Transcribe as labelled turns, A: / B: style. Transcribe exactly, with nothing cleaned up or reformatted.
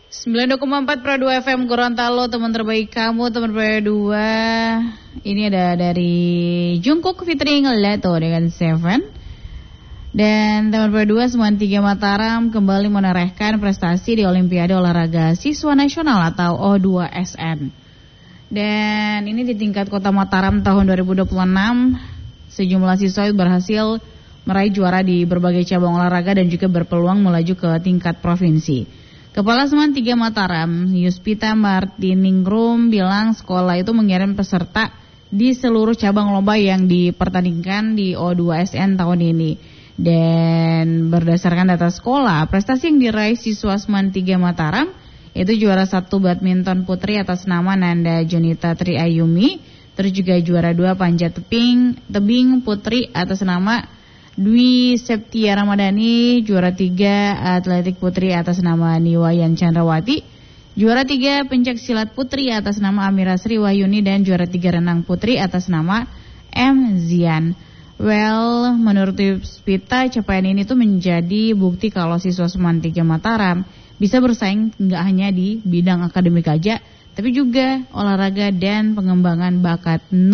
A: sembilan puluh koma empat Pro dua F M Gorontalo, teman terbaik kamu, teman Pro dua. Ini ada dari Jungkook featuring Leto dengan Seven. Dan teman Pro dua Semuanya tiga Mataram kembali menorehkan prestasi di Olimpiade Olahraga Siswa Nasional atau O dua S N. Dan ini di tingkat Kota Mataram tahun dua ribu dua puluh enam, sejumlah siswa berhasil meraih juara di berbagai cabang olahraga dan juga berpeluang melaju ke tingkat provinsi. Kepala Semuanya tiga Mataram, Yuspita Martiningrum, bilang sekolah itu mengirim peserta di seluruh cabang lomba yang dipertandingkan di O dua S N tahun ini. Dan berdasarkan data sekolah, prestasi yang diraih siswa Semuanya tiga Mataram itu juara satu badminton putri atas nama Nanda Jonita Tri Ayumi, terus juga juara dua panjat tebing tebing putri atas nama Dwi Septia Ramadhani, juara tiga atletik putri atas nama Niwayan Chandrawati, juara tiga pencak silat putri atas nama Amira Sri Wahyuni, dan juara tiga renang putri atas nama M. Zian. Well, menurut Yuspita, capaian ini tuh menjadi bukti kalau siswa Semuanya tiga Mataram bisa bersaing nggak hanya di bidang akademik aja, tapi juga olahraga dan pengembangan bakat.